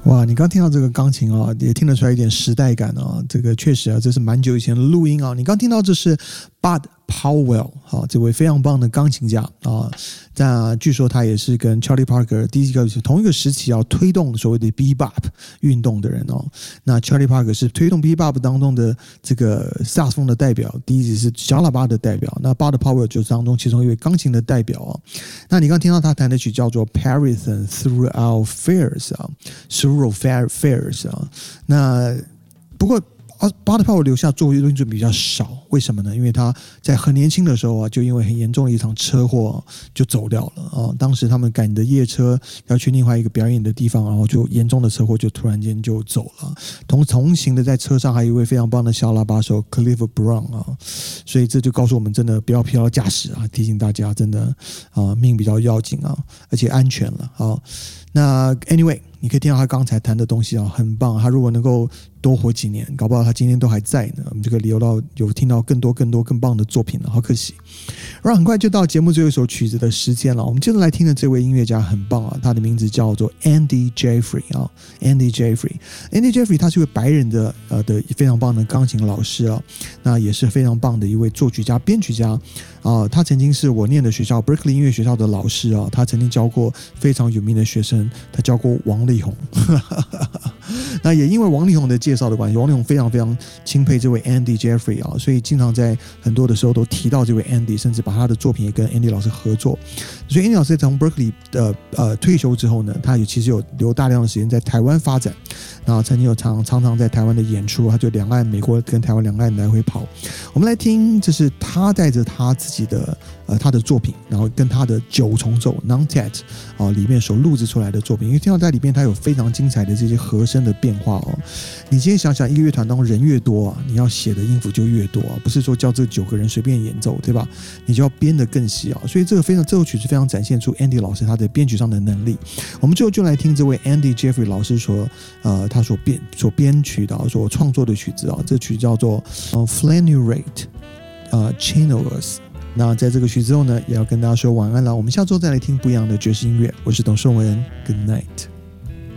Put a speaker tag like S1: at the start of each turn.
S1: 哇，你刚听到这个钢琴啊，也听得出来一点时代感啊。这个确实啊，这是蛮久以前的录音啊。你刚听到这是 Bud Powell 啊，这位非常棒的钢琴家啊。那据说他也是跟 Charlie Parker 第一个同一个时期要推动所谓的 Bebop 运动的人哦。那 Charlie Parker 是推动 Bebop 当中的这个萨克斯风的代表，第一是小喇叭的代表。那 Bud Powell 就是当中其中一位钢琴的代表啊。那你刚听到他弹的曲叫做 Parisian Throughout Fairs 啊 ，Through Fairs 啊。那不过Bud Powell 留下作为论据比较少，为什么呢？因为他在很年轻的时候啊，就因为很严重的一场车祸就走掉了啊。当时他们赶的夜车要去另外一个表演的地方，然后就严重的车祸，就突然间就走了。同行的在车上还有一位非常棒的小喇叭手 Cliff Brown 啊，所以这就告诉我们真的不要疲劳驾驶啊，提醒大家真的命比较要紧啊，而且安全了啊。那 anyway， 你可以听到他刚才谈的东西啊，很棒。他如果能够多活几年，搞不好他今天都还在呢。我们就可以有听到更多更棒的作品了，好可惜。然后很快就到节目最后一首曲子的时间了。我们接着来听的这位音乐家很棒啊，他的名字叫做 Andy Jeffrey 啊 ，Andy Jeffrey 他是一位白人的非常棒的钢琴老师啊，那也是非常棒的一位作曲家、编曲家啊。他曾经是我念的学校 Berkeley 音乐学校的老师啊，他曾经教过非常有名的学生，他教过王力宏。那也因为王力宏的介绍的关系，王力宏非常非常钦佩这位 Andy Jeffrey 啊，所以经常在很多的时候都提到这位 Andy， 甚至把他的作品也跟 Andy 老师合作。所以 Andy 老师从 Berkeley 的退休之后呢，他其实有留大量的时间在台湾发展，然后曾经有常常在台湾的演出，他就两岸美国跟台湾两岸来回跑。我们来听，这是他带着他自己的他的作品，然后跟他的九重奏 Nontet 里面所录制出来的作品，因为听到在里面他有非常精彩的这些和声的变化哦。你今天想想，一个乐团当中人越多啊，你要写的音符就越多啊，不是说叫这9个人随便演奏，对吧？你就要编得更细啊。所以这首曲子非常展现出 Andy 老师他的编曲上的能力。我们最后就来听这位 Andy Jeffrey 老师他所编曲的所创作的曲子啊，这曲叫做Flanurate Channels。那在这个曲子之后呢，也要跟大家说晚安了。我们下周再来听不一样的爵士音乐。我是董胜文 ，Good night。